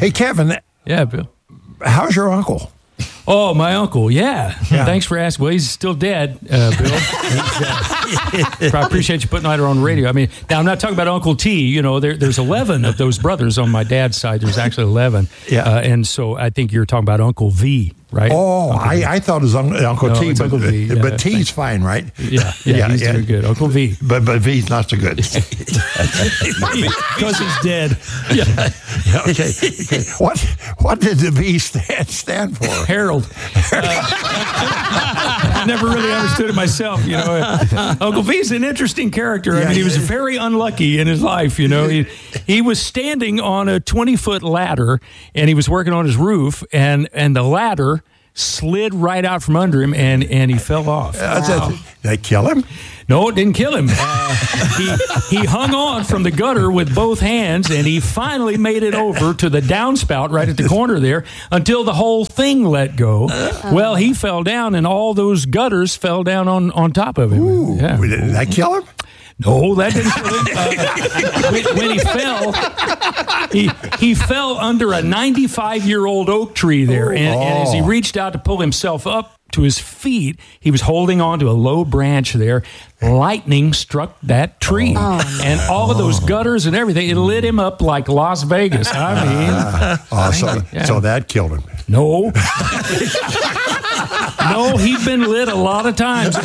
Hey, Kevin. Yeah, Bill. How's your uncle? Oh, my uncle, yeah. Thanks for asking. Well, he's still dead, Bill. I appreciate you putting that on the radio. I mean, now I'm not talking about Uncle T. You know, there's 11 of those brothers on my dad's side. There's actually 11. Yeah. And so I think you're talking about Uncle V, right? Oh, I thought it was Uncle No, T, it's but, Uncle V. Yeah, but T's fine, right? Yeah, he's very good. Uncle V. But V's not so good. Because he's dead. Yeah, okay. What did the V stand for? Harold. I never really understood it myself, you know. Uncle V's an interesting character. I mean, he was very unlucky in his life, you know. He was standing on a 20-foot ladder, and he was working on his roof, and the ladder slid right out from under him, and he fell off. Did they kill him? No, it didn't kill him. He hung on from the gutter with both hands, and he finally made it over to the downspout right at the corner there until the whole thing let go. Well, he fell down, and all those gutters fell down on top of him. Ooh, yeah. Did that kill him? No, that didn't kill him. When he fell, he fell under a 95-year-old oak tree there, and as he reached out to pull himself up to his feet, he was holding on to a low branch there. Lightning struck that tree, and all of those gutters and everything, it lit him up like Las Vegas. I mean, so that killed him. No. No, he'd been lit a lot of times.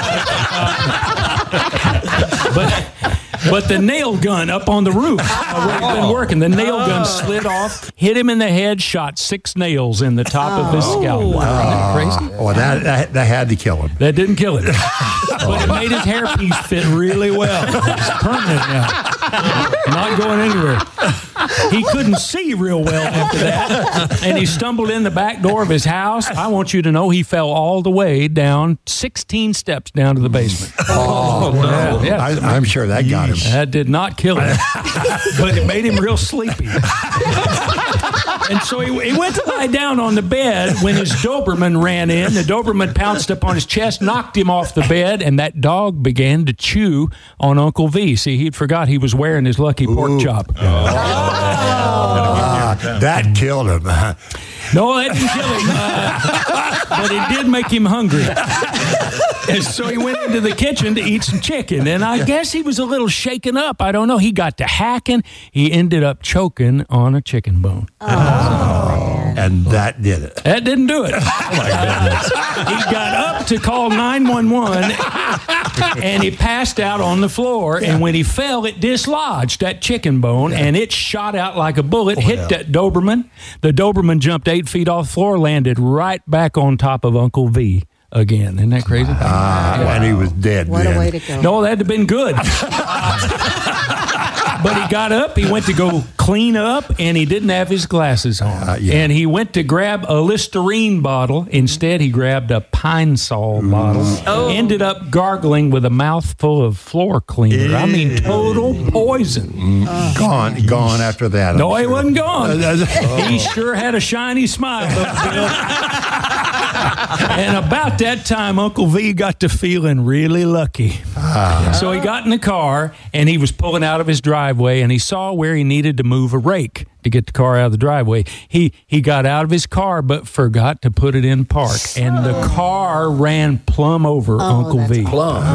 But the nail gun up on the roof where he'd been working, the nail gun slid off, hit him in the head, shot 6 nails in the top of his scalp. Wow. Isn't that crazy? Oh, that had to kill him. That didn't kill him. But it made his hairpiece fit really well. It's permanent now. Not going anywhere. He couldn't see real well after that, and he stumbled in the back door of his house. I want you to know he fell all the way down, 16 steps down to the basement. Oh, no. Yeah. I'm sure that got him. That did not kill him, but it made him real sleepy. And so he went to lie down on the bed when his Doberman ran in. The Doberman pounced up on his chest, knocked him off the bed, and that dog began to chew on Uncle V. See, he'd forgot he was wearing his lucky pork chop. That killed him. No, that didn't kill him, but it did make him hungry. And so he went into the kitchen to eat some chicken, and I guess he was a little shaken up. I don't know. He got to hacking. He ended up choking on a chicken bone. And that did it. That didn't do it. Oh, my goodness. He got up to call 911, and he passed out on the floor, and when he fell, it dislodged that chicken bone, and it shot out like a bullet, hit that Doberman. The Doberman jumped 8 feet off the floor, landed right back on top of Uncle V again. Isn't that crazy? And he was dead. What a way to go. No, that'd have been good. But he got up, he went to go clean up, and he didn't have his glasses on. And he went to grab a Listerine bottle. Instead, he grabbed a Pine Sol bottle. Ended up gargling with a mouthful of floor cleaner. I mean, total poison. Gone after that. No, he wasn't gone. He sure had a shiny smile. And about that time, Uncle V got to feeling really lucky. So he got in the car, and he was pulling out of his driveway, and he saw where he needed to move a rake to get the car out of the driveway. He got out of his car, but forgot to put it in park, and the car ran plumb over Uncle V.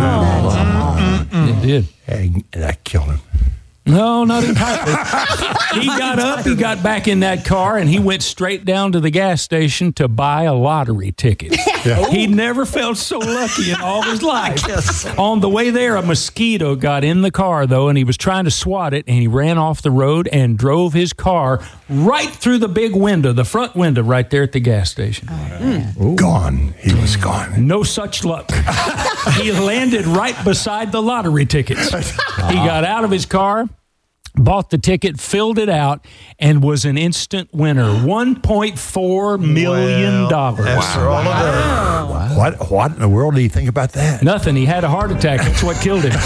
It did. And that killed him. No, not entirely. He got up, he got back in that car, and he went straight down to the gas station to buy a lottery ticket. He never felt so lucky in all his life. On the way there, a mosquito got in the car, though, and he was trying to swat it, and he ran off the road and drove his car right through the big window, the front window right there at the gas station. Gone. He was gone. No such luck. He landed right beside the lottery tickets. He got out of his car, bought the ticket, filled it out, and was an instant winner. $1.4 million. Wow. What in the world do you think about that? Nothing. He had a heart attack. That's what killed him.